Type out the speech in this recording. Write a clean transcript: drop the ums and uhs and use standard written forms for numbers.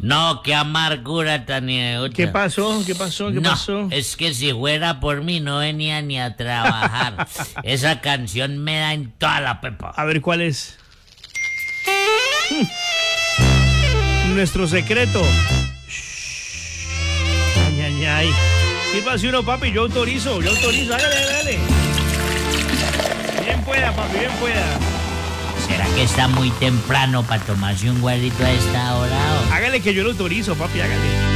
No, qué amargura tan hijueputa. ¿Qué pasó? ¿Qué pasó? ¿Qué No, pasó? es que si fuera por mí no venía ni a trabajar. Esa canción me da en toda la pepa. A ver, ¿cuál es? Nuestro secreto. Ay, ay, ay. Sírvase uno, papi, yo autorizo. Hágale, hágale. Bien pueda, papi, bien pueda. ¿Será que está muy temprano para tomarse un guarrito a esta hora? Hágale que yo lo autorizo, papi, hágale.